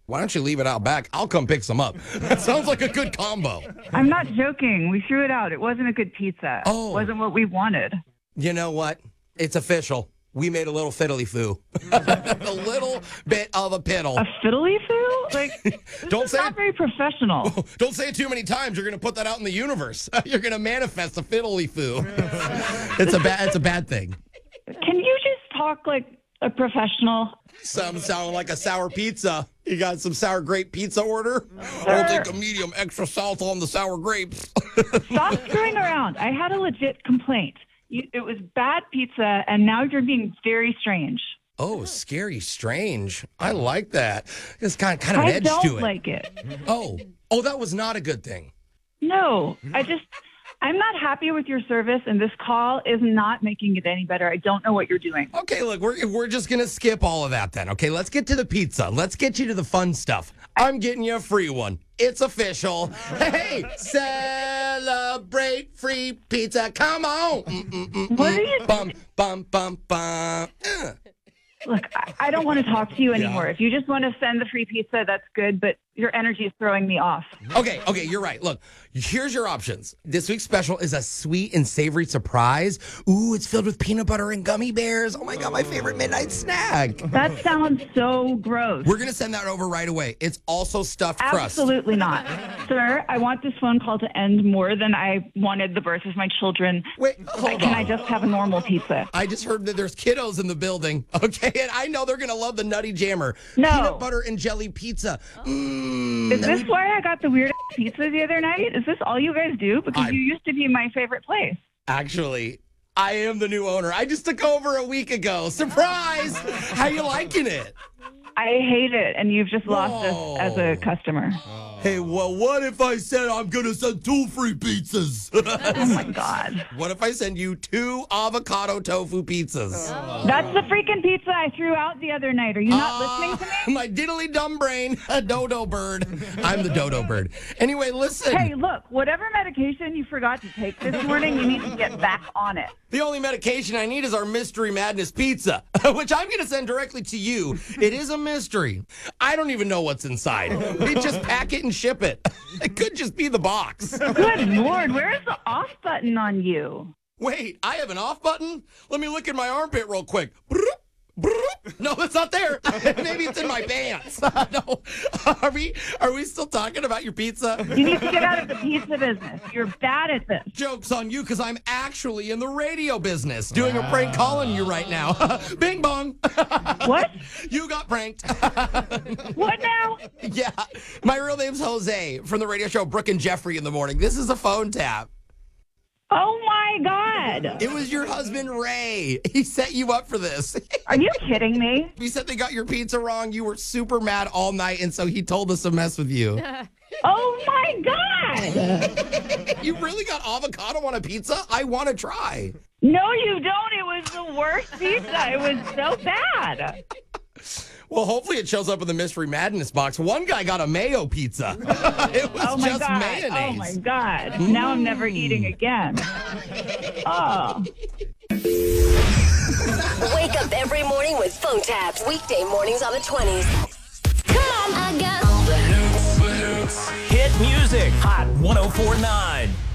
Why don't you leave it out back? I'll come pick some up. That sounds like a good combo. I'm not joking. We threw it out. It wasn't a good pizza. Oh. It wasn't what we wanted. You know what? It's official. We made a little fiddly-foo. A little bit of a piddle. A fiddly-foo? Like, Don't say not it. very professional. Don't say it too many times. You're going to put that out in the universe. You're going to manifest a fiddly-foo. It's a bad thing. Can you just talk like a professional? Some sound like a sour pizza. You got some sour grape pizza order? Sir. I'll take a medium extra salt on the sour grapes. Stop screwing around. I had a legit complaint. It was bad pizza, and now you're being very strange. Oh, scary strange. I like that. It's kind of an I edge to it. don't like it. Oh, that was not a good thing. No, I'm not happy with your service, and this call is not making it any better. I don't know what you're doing. Okay, look, we're just going to skip all of that then. Okay, let's get to the pizza. Let's get you to the fun stuff. I'm getting you a free one. It's official. Hey, celebrate free pizza. Come on. What are you Bum, bum, bum, bum. Look, I don't want to talk to you anymore. If you just want to send the free pizza, that's good, but your energy is throwing me off. Okay, you're right. Look, here's your options. This week's special is a sweet and savory surprise. Ooh, it's filled with peanut butter and gummy bears. Oh my God, my favorite midnight snack. That sounds so gross. We're going to send that over right away. It's also stuffed crust. Absolutely not. Sir, I want this phone call to end more than I wanted the birth of my children. Wait, hold on. Can I just have a normal pizza? I just heard that there's kiddos in the building, okay? And I know they're going to love the Nutty Jammer. No. Peanut butter and jelly pizza. Is this why I got the weird pizza the other night? Is this all you guys do? Because you used to be my favorite place. Actually, I am the new owner. I just took over a week ago. Surprise! How you liking it? I hate it, and you've just lost us as a customer. Hey, well, what if I said I'm going to send 2 free pizzas? Oh, my God. What if I send you 2 avocado tofu pizzas? That's the freaking pizza I threw out the other night. Are you not listening to me? My diddly dumb brain, a dodo bird. I'm the dodo bird. Anyway, listen. Hey, look, whatever medication you forgot to take this morning, you need to get back on it. The only medication I need is our Mystery Madness pizza, which I'm going to send directly to you. It is a mystery. I don't even know what's inside. We just pack it and ship it. It could just be the box. Good Lord, where's the off button on you? Wait, I have an off button? Let me look in my armpit real quick. No, it's not there. Maybe it's in my pants. No. Are we still talking about your pizza? You need to get out of the pizza business. You're bad at this. Joke's on you because I'm actually in the radio business doing a prank call on you right now. Bing bong. What? You got pranked. What now? Yeah. My real name's Jose from the radio show Brooke and Jeffrey in the Morning. This is a phone tap. Oh, my God. It was your husband, Ray. He set you up for this. Are you kidding me? He said they got your pizza wrong. You were super mad all night, and so he told us to mess with you. Oh, my God. You really got avocado on a pizza? I want to try. No, you don't. It was the worst pizza. It was so bad. Well, hopefully it shows up in the Mystery Madness box. One guy got a mayo pizza. It was Oh, my just God. mayonnaise. Oh, my God. Now I'm never eating again. Oh. Wake up every morning with phone taps. Weekday mornings on the 20s. Hit music. Hot 104.9.